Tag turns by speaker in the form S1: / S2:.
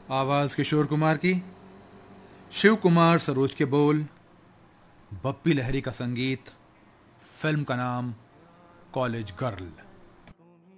S1: आवाज किशोर कुमार की, शिव कुमार सरोज के बोल, बप्पी लहरी का संगीत, फिल्म का नाम कॉलेज गर्ल।